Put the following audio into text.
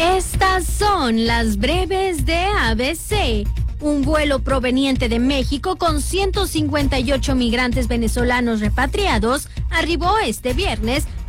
Estas son las breves de ABC. Un vuelo proveniente de México con 158 migrantes venezolanos repatriados arribó este viernes